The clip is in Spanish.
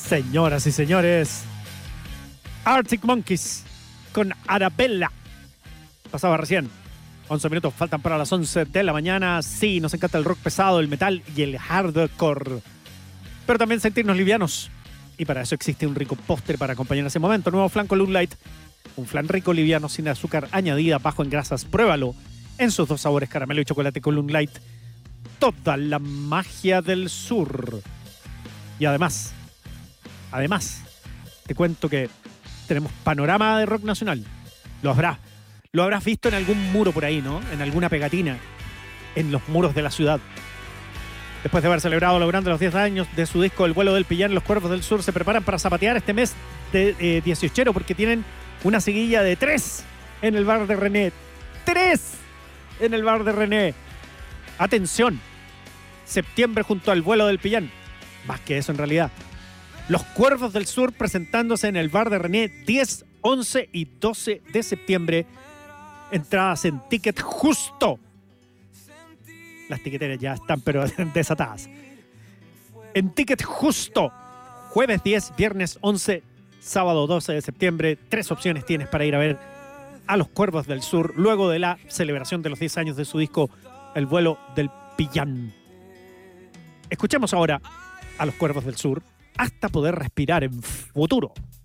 Señoras y señores, Arctic Monkeys con Arabella. Pasaba recién. 11 minutos faltan para las 11 de la mañana. Sí, nos encanta el rock pesado, el metal y el hardcore. Pero también sentirnos livianos. Y para eso existe un rico postre para acompañar ese momento. Nuevo flan Column Light. Un flan rico, liviano, sin azúcar añadida, bajo en grasas. Pruébalo en sus dos sabores, caramelo y chocolate Column Light. Toda la magia del sur. Y además, te cuento que tenemos panorama de rock nacional. Lo habrás visto en algún muro por ahí, ¿no? En alguna pegatina. En los muros de la ciudad. Después de haber celebrado logrando los 10 años de su disco El vuelo del Pillán, los Cuervos del Sur se preparan para zapatear este mes de 18 porque tienen una seguilla de 3 en el bar de René. 3 en el bar de René. Atención. Septiembre junto al vuelo del Pillán. Más que eso en realidad. Los Cuervos del Sur presentándose en el bar de René 10, 11 y 12 de septiembre. Entradas en Ticket Justo. Las tiqueteras ya están pero desatadas. En Ticket Justo. Jueves 10, viernes 11, sábado 12 de septiembre. 3 opciones tienes para ir a ver a los Cuervos del Sur luego de la celebración de los 10 años de su disco El vuelo del Pillán. Escuchemos ahora a los Cuervos del Sur hasta poder respirar en futuro.